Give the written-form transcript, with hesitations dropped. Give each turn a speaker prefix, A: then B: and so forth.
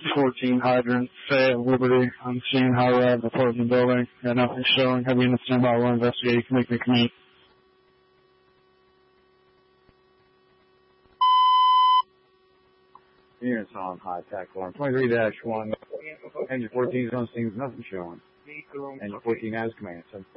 A: 14 hydrant, Fayette, Liberty. I'm seeing high rise apartment building. Got nothing showing. Have units stand by. We'll investigate. You can make me commute.
B: Units on high tack alarm 23-1. Engine 14 is on scene with nothing showing. Engine 14 has command.